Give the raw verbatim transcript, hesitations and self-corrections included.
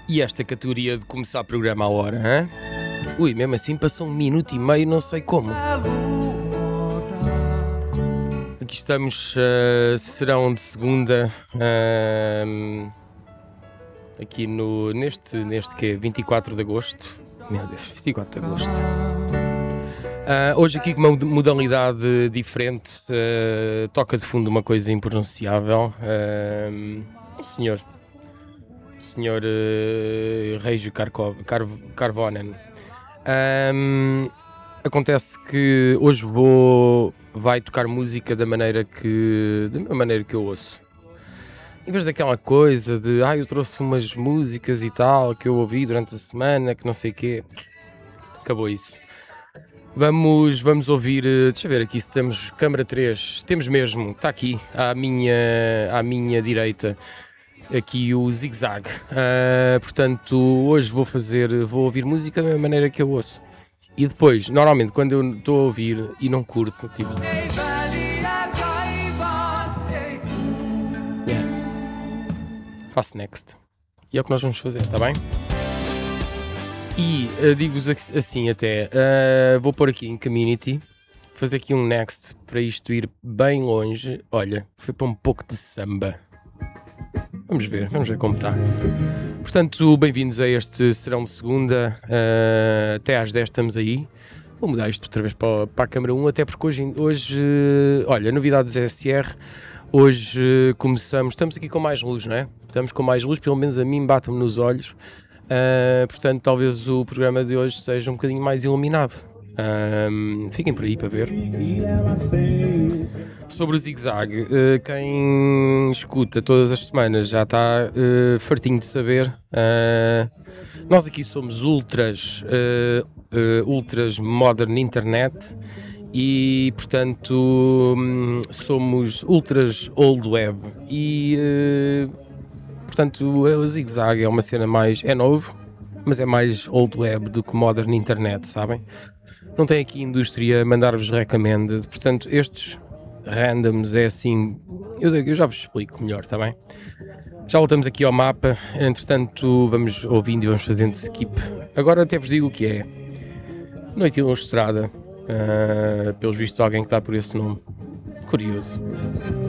E esta categoria de começar o programa à hora, hã? Ui, mesmo assim passou um minuto e meio, não sei como. Aqui estamos, uh, serão de segunda, uh, aqui no, neste, neste que é vinte e quatro de agosto. Meu Deus, vinte e quatro de agosto. Uh, hoje aqui com uma modalidade diferente, uh, toca de fundo uma coisa impronunciável. Uh, um senhor, senhor uh, Reiju Carco, Car, Carvonen. Um, acontece que hoje vou vai tocar música da maneira que da mesma maneira que eu ouço, em vez daquela coisa de ah, eu trouxe umas músicas e tal que eu ouvi durante a semana, que não sei o quê. Acabou isso. Vamos, vamos ouvir, deixa eu ver aqui se temos câmara três, temos mesmo, está aqui à minha, à minha direita, aqui o Zig Zag. Uh, portanto, hoje vou fazer, vou ouvir música da mesma maneira que eu ouço. E depois, normalmente, quando eu estou a ouvir e não curto, tipo... Yeah. Faço next. E é o que nós vamos fazer, está bem? E uh, digo-vos assim até, uh, vou pôr aqui em Community, fazer aqui um next para isto ir bem longe. Olha, foi para um pouco de samba. Vamos ver, vamos ver como está. Portanto, bem-vindos a este Serão de Segunda, uh, até às dez estamos aí. Vou mudar isto outra vez para, para a câmara um, até porque hoje, hoje uh, olha, novidades S R, hoje uh, começamos, estamos aqui com mais luz, não é? Estamos com mais luz, pelo menos a mim bate-me nos olhos, uh, portanto talvez o programa de hoje seja um bocadinho mais iluminado. Um, fiquem por aí para ver. Sobre o Zig Zag, uh, quem escuta todas as semanas já está uh, fartinho de saber. Uh, nós aqui somos ultras, uh, uh, ultras modern internet e, portanto, um, somos ultras old web. E, uh, portanto, o Zig Zag é uma cena mais... é novo, mas é mais old web do que modern internet, sabem? Não tem aqui indústria a mandar-vos recommended, portanto estes randoms é assim, eu, eu já vos explico melhor, está bem? Já voltamos aqui ao mapa, entretanto vamos ouvindo e vamos fazendo skip. Agora até vos digo o que é. Noite Ilustrada, uh, pelos vistos alguém que está por esse nome, curioso.